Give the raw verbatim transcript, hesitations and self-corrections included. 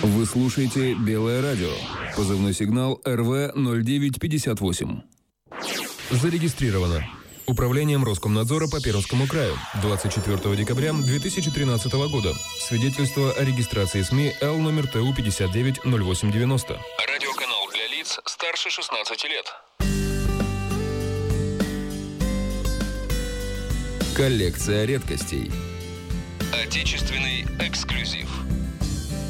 Вы слушаете «Белое радио». Позывной сигнал эр вэ ноль девять пятьдесят восемь. Зарегистрировано Управлением Роскомнадзора по Пермскому краю двадцать четвёртого декабря две тысячи тринадцатого года. Свидетельство о регистрации СМИ Л номер Т У пятьдесят девять ноль восемь девяносто. Радиоканал для лиц старше шестнадцати лет. Коллекция редкостей. Отечественный эксклюзив.